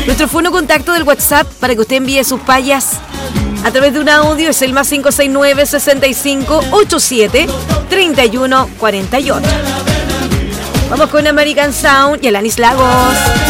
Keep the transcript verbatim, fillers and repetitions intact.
Nuestro fono contacto del WhatsApp para que usted envíe sus payas a través de un audio es el más cinco seis nueve, seis cinco, ocho siete, tres uno cuatro ocho. Vamos con American Sound y Alanis Lagos.